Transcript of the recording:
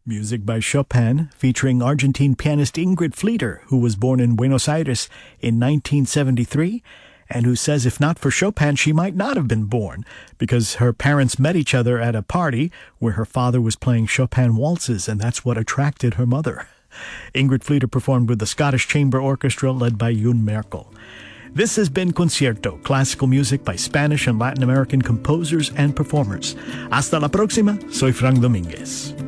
Music by Chopin, featuring Argentine pianist Ingrid Fleeter, who was born in Buenos Aires in 1973, and who says if not for Chopin, she might not have been born, because her parents met each other at a party where her father was playing Chopin waltzes, and that's what attracted her mother. Ingrid Fleeter performed with the Scottish Chamber Orchestra led by Jun Merkel. This has been Concierto, classical music by Spanish and Latin American composers and performers. Hasta la próxima, soy Frank Domínguez.